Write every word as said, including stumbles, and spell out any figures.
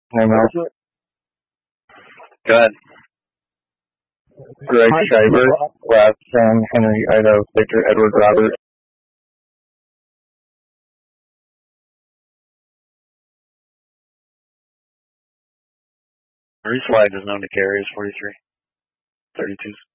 Name else? Go ahead. Greg Schreiber, last Sam Henry Idaho, Victor Edward Robert. Reese White is known to carry his forty-three, thirty-twos.